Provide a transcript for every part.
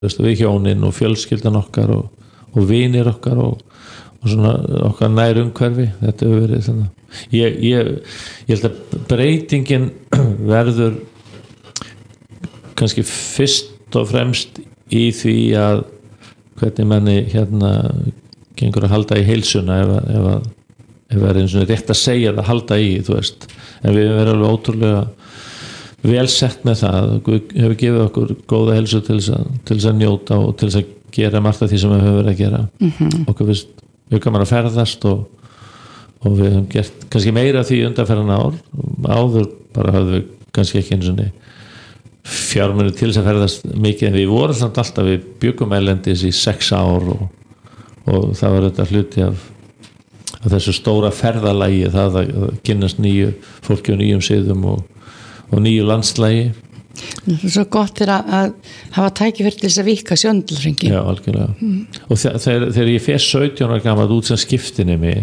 við hjónin og fjölskyldan okkar og vinir okkar og svona okkar nær umhverfi. Þetta hefur verið þannig. Ég held að breytingin verður kannski fyrst og fremst í því að hvernig manni gengur að halda í heilsuna ef er eins og rétt að segja að halda í, þú veist. En við verðum alveg ótrúlega vel sett með það. Guð hefur gefið okkur góða heilsu til þess að njóta og til þess að gera margt af því sem við höfum verið að gera. Okkur finnst við gaman að ferðast og við höfum gert kannski meira því undanferðan ár. Áður bara höfum við kannski ekki eins og fjármunir til þess að ferðast mikið, en við vorum samt alltaf, við byggum erlendis í 6 ár og það var þetta hluti af þessu stóra ferðalagi, það að kynnast nýju fólki og nýjum siðum og nýju landslægi. Svo gott að hafa tækifæri til þess að víkka Sjóndalshringinn. Já, algjörlega. Og þegar ég fer 17 ára gamall út sem skiptinemi,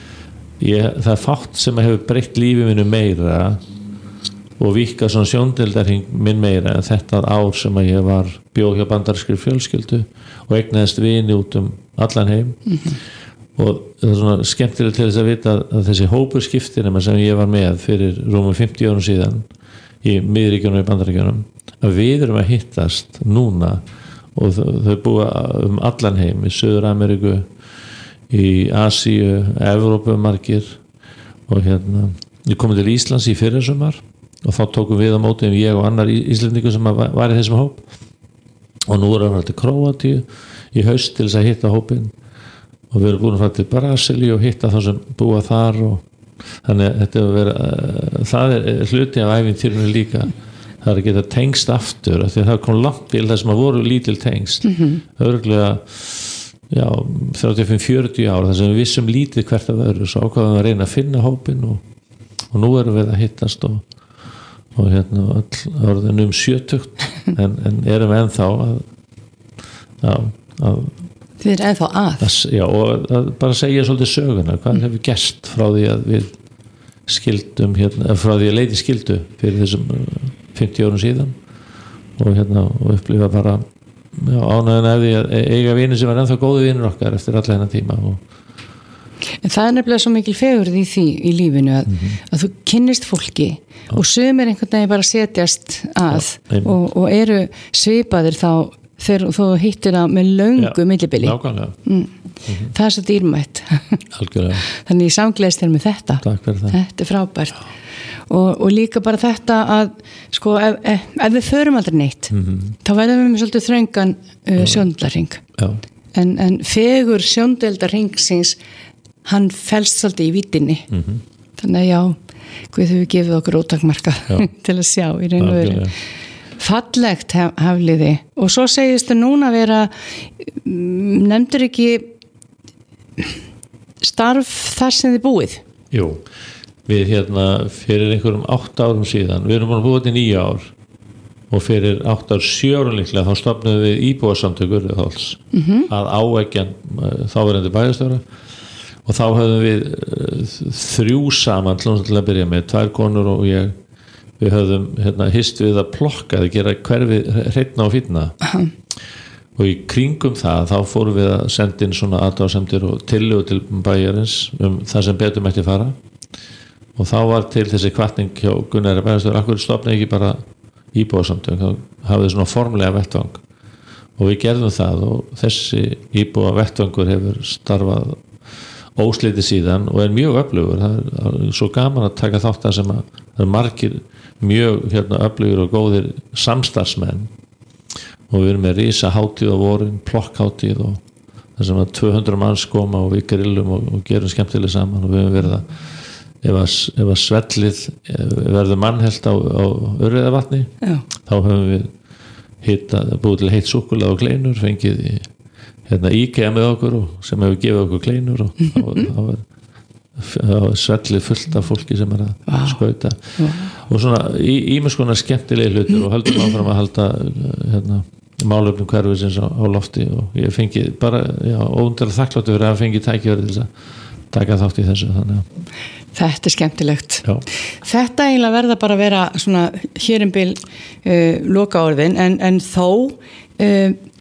það fátt sem hefur breytt lífi mínu meira og víkka svona Sjóndeildarhring minn meira en þetta ár sem að ég bjó hjá bandarískri fjölskyldu og eignaðist vini út allan heim. Og það er svona skemmtilegt til þess að vita að þessi hópur skiptinema sem ég var með fyrir rúmum 50 árum síðan í miðríkjunum og í bandaríkjunum, að við erum að hittast núna og þau búa allan heim, í Suður-Ameríku, í Asíu, Evrópu margir, og við komum til Íslands í fyrrasumar og þá tókum við á móti ég og annar Íslendingur sem var í þessum hóp, og nú erum við til Króatíu í haust til þess að hitta hópinn, og við erum búin að fara til Brasilíu og hitta þá sem búa þar, og þannig að þetta það er hluti af ævintýrinu líka. Það er að geta tengst aftur, af því að það kom langt til þess að voru lítil tengst, örugglega 35-40 ár þar sem við vissum lítið hvert af öðru, svo ákvaðum að reyna að finna hópinn og nú erum við að hittast og öll orðin 70 en erum við ennþá að þið er ennþá og að bara segja svolítið söguna, hvað hefur gerst frá því að við skildum frá því að leiti skildu fyrir þessum 50 árum síðan og upplifa bara ánægðan af því að eiga vini sem var ennþá góði vinir okkar eftir alla hennar tíma. En það er nefnilega svo mikil fegurð í því í lífinu að þú kynnist fólki og sumir einhvern veginn bara setjast og eru svipaðir þá þegar þú hittir það með löngu millibili. Það er svo dýrmætt. Algjörlega. Þannig ég samgleðist þér með þetta. Takk fyrir það. Þetta er frábært. Og líka bara þetta að sko ef við förum aldrei neitt þá verðum við með svolítið þröngan Sjóndeildarhring. En fegur Sjóndeildarhringsins hann felst svolítið í vítinni. Þannig að Guð hefur gefið okkur ótakmarka til að sjá í raun og veru. Fallegt Hafliði. Og svo segistu núna vera nefndur ekki starf þar sem þið búið? Jú, við fyrir einhverjum 8 árum síðan, við erum búin að búa til 9 ár og fyrir 8 ár, 7 árum líklega þá stofnuðum við íbúasamtök Urriðaholts að áeggjan þáverandi bæjarstjóra, og þá höfðum við 3 saman til að byrja með, 2 konur og ég. Við höfðum hist við að plokka, að gera hverfið hreinna og fínna. Og í kringum það þá fórum við að senda inn svona athugasemdir og tillögur til bæjarins það sem betur mætti fara, og þá var til þessi hvatning hjá Gunnari bæjarstjóra, akkur stofnaði ekki bara íbúasamtök, þá hafði svona formlega vettvang, og við gerðum það, og þessi íbúa vettvangur hefur starfað óslitið síðan og er mjög öflugur. Það er svo gaman að taka þátt að sem að það er margir mjög öflugur og góðir samstarfsmenn, og við erum með risa hátíð á vorin, plokkhátíð, og það sem að 200 manns koma og við grillum og gerum skemmtileg saman, og við höfum verið að ef að svellið verður mannhelt á Urriðavatni þá höfum við búið til heitt súkkulaði og kleinur, fengið IKEA með okkur sem hefur gefið okkur kleinur, og þá er svellið fullt af fólki sem er að skauta og svona ýmis konar skemmtilegi hlutir, og höldum áfram að halda málefnum hverfisins á lofti, og ég fengi bara óundarlega þakkláttur fyrir að fengi tækifæri til að taka þátt í þessu. Þetta er skemmtilegt. Þetta eiginlega verða bara að vera svona hér bil lokaorðin, en þó